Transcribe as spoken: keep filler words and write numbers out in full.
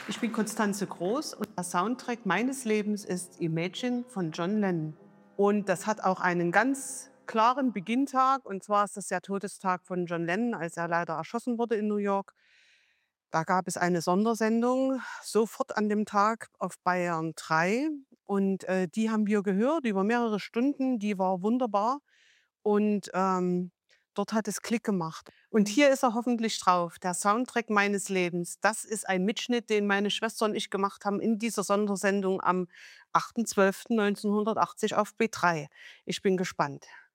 Ich bin Constanze Groß und der Soundtrack meines Lebens ist Imagine von John Lennon. Und das hat auch einen ganz klaren Beginntag, und zwar ist das der Todestag von John Lennon, als er leider erschossen wurde in New York. Da gab es eine Sondersendung sofort an dem Tag auf Bayern drei, und äh, die haben wir gehört über mehrere Stunden. Die war wunderbar, und ähm, dort hat es Klick gemacht. Und hier ist er hoffentlich drauf, der Soundtrack meines Lebens. Das ist ein Mitschnitt, den meine Schwester und ich gemacht haben in dieser Sondersendung am achter zwölfter neunzehnhundertachtzig auf B drei. Ich bin gespannt.